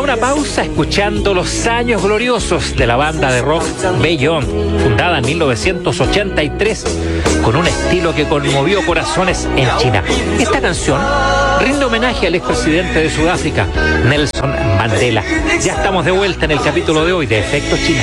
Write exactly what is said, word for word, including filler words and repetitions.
a una pausa escuchando los años gloriosos de la banda de rock Beyond, fundada en mil novecientos ochenta y tres, con un estilo que conmovió corazones en China. Esta canción rinde homenaje al expresidente de Sudáfrica, Nelson Mandela. Ya estamos de vuelta en el capítulo de hoy de Efecto China.